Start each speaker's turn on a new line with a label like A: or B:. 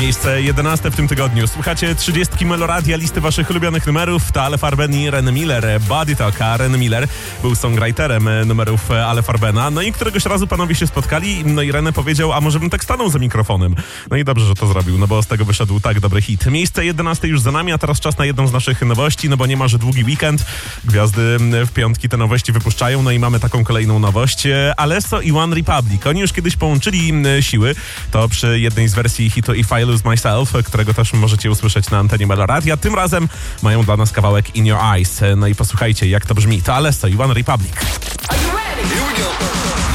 A: Miejsce 11 w tym tygodniu. Słuchacie 30 Meloradia, listy waszych ulubionych numerów. To Ale Farben i Ren Miller. Body Talk, a Ren Miller był songwriterem numerów Ale Farbena. No i któregoś razu panowie się spotkali, no i Ren powiedział, a może bym tak stanął za mikrofonem. No i dobrze, że to zrobił, no bo z tego wyszedł tak dobry hit. Miejsce 11 już za nami, a teraz czas na jedną z naszych nowości, no bo nie ma, że długi weekend. Gwiazdy w piątki te nowości wypuszczają, no i mamy taką kolejną nowość. Alesso i One Republic. Oni już kiedyś połączyli siły. To przy jednej z wersji hitu If I Lose Myself, którego też możecie usłyszeć na antenie Meloradia. Tym razem mają dla nas kawałek In Your Eyes. No i posłuchajcie, jak to brzmi. To Alesso i One Republic.
B: Are you ready? Here we go.